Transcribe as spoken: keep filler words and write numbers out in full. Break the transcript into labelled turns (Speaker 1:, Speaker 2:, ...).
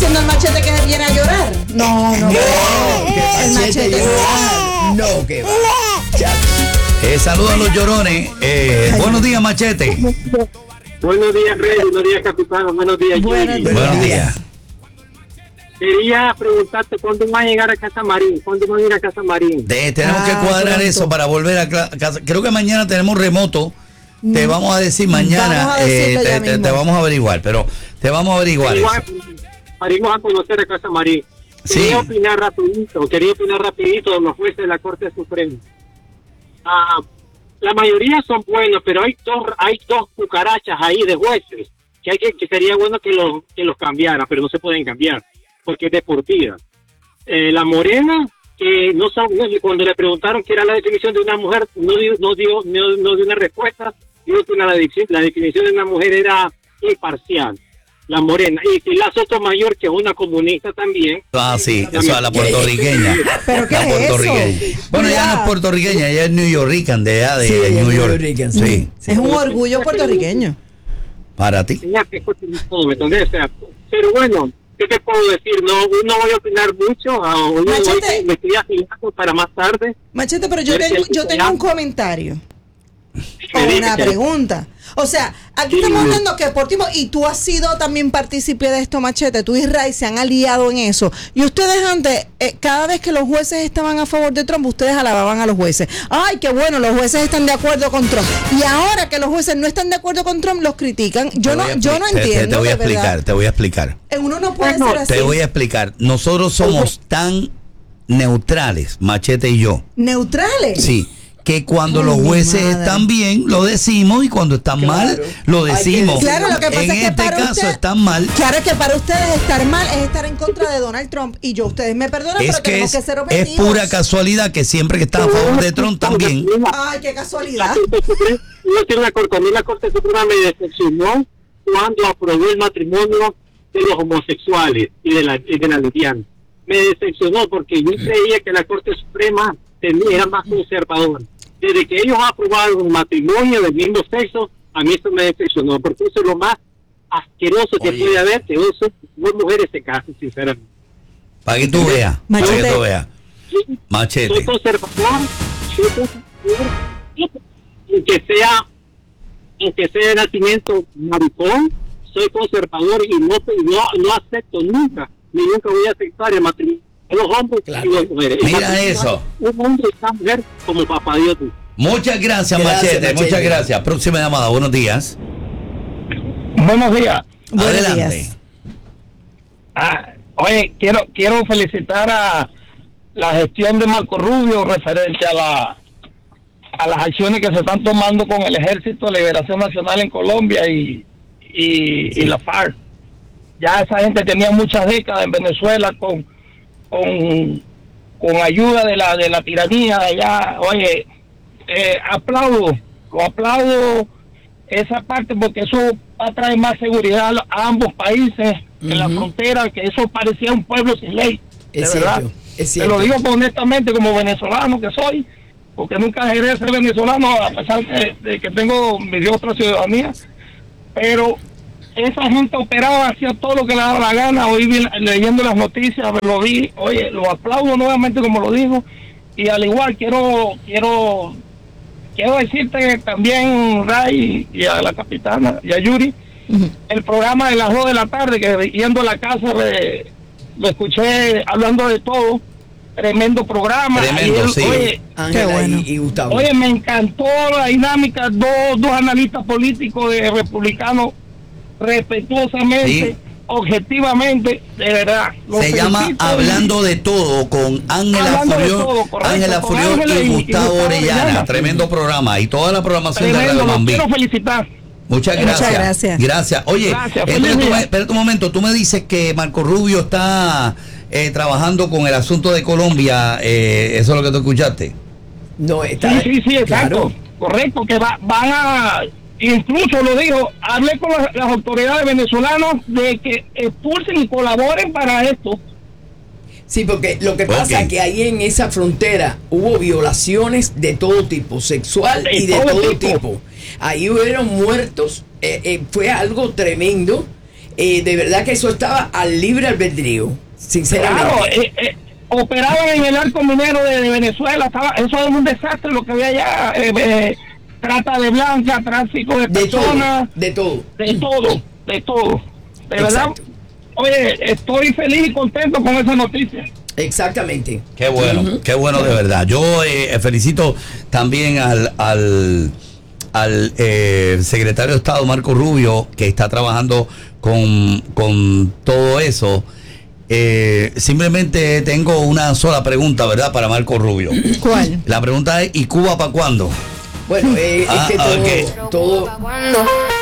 Speaker 1: diciendo al Machete que viene a llorar? No, no.
Speaker 2: No, que
Speaker 1: el Machete
Speaker 2: llorar. No, que va.
Speaker 3: Eh, saludos a los llorones. Eh, buenos días, Machete.
Speaker 4: Buenos días, Rey. Buenos días, capitán. Buenos días,
Speaker 1: Buenos
Speaker 4: Yuri.
Speaker 1: días.
Speaker 3: Buenos días.
Speaker 4: Quería preguntarte cuándo van a llegar a Casa Marín. ¿Cuándo van a ir a Casa Marín?
Speaker 3: De- tenemos
Speaker 1: Ah,
Speaker 3: que cuadrar
Speaker 1: pronto.
Speaker 3: eso para volver a cla- casa. Creo que mañana tenemos remoto. Te vamos a decir mañana,
Speaker 1: Vamos a decirlo
Speaker 3: eh,
Speaker 1: ya
Speaker 3: te, te-
Speaker 1: mismo.
Speaker 3: te vamos a averiguar, pero te vamos a averiguar
Speaker 4: Venimos
Speaker 3: eso.
Speaker 4: a, venimos a conocer a Casa Marín.
Speaker 3: Sí.
Speaker 4: Quería opinar rapidito, quería opinar rapidito de los jueces de la Corte Suprema. Ah, la mayoría son buenos, pero hay dos, hay dos cucarachas ahí de jueces que hay que, que sería bueno que los que los cambiara, pero no se pueden cambiar porque es deportiva. Eh, la Morena, que no sabe, cuando le preguntaron qué era la definición de una mujer, no dio, no dio, no, no dio una respuesta, dijo que una, la, definición, la definición de una mujer era imparcial. La Morena, y Pilar Sotomayor, que es una comunista también.
Speaker 3: Ah, sí, eso a la puertorriqueña.
Speaker 1: ¿Pero qué
Speaker 3: La
Speaker 1: es eso?
Speaker 3: puertorriqueña. Bueno, ella no es puertorriqueña, ella es New Yorkican, de allá de,
Speaker 2: Sí,
Speaker 3: de
Speaker 2: ella es
Speaker 3: New York.
Speaker 2: newyorrican,
Speaker 3: Sí,
Speaker 2: sí.
Speaker 1: Es un orgullo puertorriqueño.
Speaker 3: para ti.
Speaker 4: Tenía que escuchar todo, ¿me entendés? O sea, pero bueno, ¿qué te puedo decir? No, no voy a opinar mucho, ah, hoy me
Speaker 1: Machete.
Speaker 4: voy- me estoy agilando para más tarde.
Speaker 1: Machete, pero yo
Speaker 4: Pero
Speaker 1: tengo,
Speaker 4: que-
Speaker 1: yo tengo un comentario o
Speaker 4: Me
Speaker 1: una
Speaker 4: dice-
Speaker 1: pregunta. O sea, aquí estamos hablando que Deportivo, y tú has sido también partícipe de esto, Machete, tú y Ray se han aliado en eso. Y ustedes antes, eh, cada vez que los jueces estaban a favor de Trump, ustedes alababan a los jueces. Ay, qué bueno, los jueces están de acuerdo con Trump. Y ahora que los jueces no están de acuerdo con Trump, los critican. Yo
Speaker 3: Te
Speaker 1: no,
Speaker 3: voy a
Speaker 1: yo no
Speaker 3: expli- te- te-
Speaker 1: entiendo.
Speaker 3: Te voy a
Speaker 1: de verdad.
Speaker 3: explicar, te voy a explicar.
Speaker 1: Eh, Uno no puede
Speaker 4: Bueno,
Speaker 1: ser así.
Speaker 3: Te voy a explicar. Nosotros somos tan neutrales, Machete y yo.
Speaker 1: Neutrales.
Speaker 3: Sí, que cuando
Speaker 1: Ay,
Speaker 3: los
Speaker 1: mi
Speaker 3: jueces
Speaker 1: madre.
Speaker 3: están bien, lo decimos, y cuando están
Speaker 2: Claro.
Speaker 3: mal, lo
Speaker 2: Hay que
Speaker 3: decimos.
Speaker 2: decirlo.
Speaker 1: Claro, lo que pasa
Speaker 3: en
Speaker 1: es que
Speaker 3: este
Speaker 1: para
Speaker 3: caso
Speaker 1: usted-
Speaker 3: están mal.
Speaker 1: Claro, es que para ustedes estar mal es estar en contra de Donald Trump. Y yo, ustedes me perdonan,
Speaker 3: Es
Speaker 1: pero
Speaker 3: que
Speaker 1: tenemos
Speaker 3: es,
Speaker 1: que ser
Speaker 3: es
Speaker 1: objetivos.
Speaker 3: pura casualidad que siempre que están a favor de Trump también.
Speaker 1: Ay, qué
Speaker 4: La
Speaker 1: casualidad.
Speaker 4: Corte Suprema, yo quiero una corte, a mí la Corte Suprema me decepcionó cuando aprobó el matrimonio de los homosexuales y de la, y de la lesbiana. Me decepcionó porque yo creía que la Corte Suprema tenía, era más conservadora. Desde que ellos aprobaron un matrimonio del mismo sexo, a mí eso me decepcionó, porque eso es lo más asqueroso que
Speaker 3: Oye.
Speaker 4: puede haber, que dos, dos mujeres se casen, sinceramente.
Speaker 3: Para que tú veas, para que
Speaker 1: Machete.
Speaker 3: tú veas.
Speaker 4: Soy
Speaker 3: Machete.
Speaker 4: conservador, soy conservador, aunque sea, aunque sea de nacimiento maricón, soy conservador y no, no, no acepto nunca, ni nunca voy a aceptar el matrimonio de los hombres
Speaker 2: Claro.
Speaker 4: y las mujeres.
Speaker 3: Mira
Speaker 4: El matrimonio
Speaker 3: eso.
Speaker 4: de Un hombre y una mujer como papá Dios.
Speaker 3: Muchas gracias,
Speaker 2: Gracias,
Speaker 3: Machete,
Speaker 2: Machete.
Speaker 3: muchas gracias. Próxima llamada, buenos días.
Speaker 5: Buenos días.
Speaker 1: Buenos
Speaker 3: Adelante.
Speaker 1: días.
Speaker 5: Ah, oye, quiero quiero felicitar a la gestión de Marco Rubio referente a la a las acciones que se están tomando con el Ejército de Liberación Nacional en Colombia y, y, y la FARC. Ya esa gente tenía muchas décadas en Venezuela con con, con ayuda de la de la tiranía de allá. Oye, eh, aplaudo, lo aplaudo esa parte porque eso va a traer más seguridad a ambos países en la
Speaker 2: Ujú.
Speaker 5: frontera, que eso parecía un pueblo sin ley, de
Speaker 2: Es
Speaker 5: verdad.
Speaker 2: cierto, es
Speaker 5: Te lo
Speaker 2: cierto.
Speaker 5: digo honestamente como venezolano que soy, porque nunca dejé de ser venezolano a pesar de, de que tengo mi otra ciudadanía, pero esa gente operaba, hacía todo lo que le daba la gana. Hoy vi, leyendo las noticias, lo vi, oye, lo aplaudo nuevamente como lo digo, y al igual quiero quiero quiero decirte también, Ray, y a la capitana y a Yuri,
Speaker 1: Ujú.
Speaker 5: el programa de las dos de la tarde, que yendo a la casa le- lo escuché hablando de todo, tremendo programa.
Speaker 3: Tremendo,
Speaker 5: Y él,
Speaker 3: sí.
Speaker 5: Oye,
Speaker 2: Ángela
Speaker 1: Qué bueno.
Speaker 2: y, y Gustavo.
Speaker 5: Oye, me encantó la dinámica, dos, dos analistas políticos de republicanos, respetuosamente,
Speaker 3: Sí.
Speaker 5: objetivamente, de verdad. Los
Speaker 3: Se llama
Speaker 5: felicito.
Speaker 3: Hablando de Todo con Ángela
Speaker 5: Hablando de
Speaker 3: Furió,
Speaker 5: Todo, correcto,
Speaker 3: Ángela
Speaker 5: con
Speaker 3: Furió
Speaker 5: Ángela
Speaker 3: y,
Speaker 5: y- y
Speaker 3: Gustavo
Speaker 5: Gustavo
Speaker 3: Orellana.
Speaker 5: Orellana.
Speaker 3: Tremendo programa. Y toda la programación de
Speaker 5: Tremendo,
Speaker 3: Radio
Speaker 5: los
Speaker 3: Mambí.
Speaker 5: quiero felicitar.
Speaker 3: Muchas
Speaker 1: Muchas
Speaker 3: gracias.
Speaker 1: gracias.
Speaker 3: Gracias. Oye,
Speaker 5: Gracias,
Speaker 3: entonces
Speaker 5: feliz
Speaker 3: tú
Speaker 5: día.
Speaker 3: me- espérate un momento. Tú me dices que Marco Rubio está eh, trabajando con el asunto de Colombia. Eh, ¿Eso es lo que tú escuchaste?
Speaker 2: No, está.
Speaker 5: Sí, sí, sí, exacto.
Speaker 2: Claro.
Speaker 5: Correcto, que va, van a, incluso lo digo, hablé con las, las autoridades venezolanas de que expulsen y colaboren para esto.
Speaker 2: Sí, porque lo que pasa
Speaker 3: Ok.
Speaker 2: es que ahí en esa frontera hubo violaciones de todo tipo, sexual
Speaker 5: De
Speaker 2: y de
Speaker 5: todo
Speaker 2: todo
Speaker 5: tipo.
Speaker 2: tipo. Ahí hubieron muertos, eh, eh, fue algo tremendo. eh, de verdad que eso estaba al libre albedrío, sinceramente.
Speaker 5: Claro, eh, eh, operaban en el arco minero de, de Venezuela, estaba, eso es un desastre lo que había allá, eh, eh, trata de blanca, tráfico de,
Speaker 2: de
Speaker 5: personas,
Speaker 2: todo, de todo.
Speaker 5: de todo, de todo. De verdad,
Speaker 2: Exacto.
Speaker 5: oye, estoy feliz y contento con esa noticia.
Speaker 2: Exactamente.
Speaker 3: Qué bueno, uh-huh. qué bueno de verdad. Yo eh, felicito también al, al, al eh, secretario de Estado Marco Rubio, que está trabajando con, con todo eso. Eh, simplemente tengo una sola pregunta, ¿verdad? Para Marco Rubio.
Speaker 1: ¿Cuál?
Speaker 3: La pregunta es, ¿y Cuba para cuándo?
Speaker 2: Bueno, eh,
Speaker 3: Ah,
Speaker 2: es que todo,
Speaker 3: okay.
Speaker 2: todo